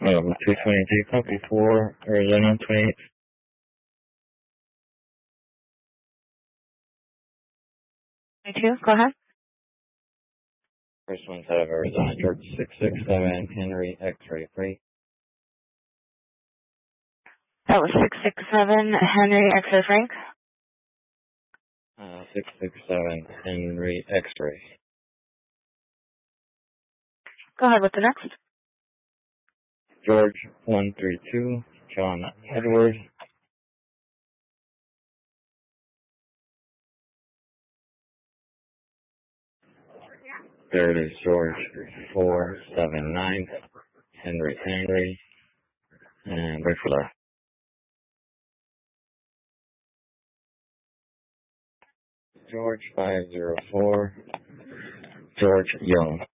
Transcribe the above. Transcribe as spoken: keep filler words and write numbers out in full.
Um, two twenty-two, copy four, Arizona, twenty-eight. twenty-two, go ahead. First one's out of Arizona, George six six seven, Henry, X-ray three. That was six six seven, Henry, X-ray Frank. Uh, six six seven, Henry, X-ray. Go ahead with the next. George one three two, John Edward. Third is George four seven nine, Henry, Henry. And wait for that. George five zero four, George Young.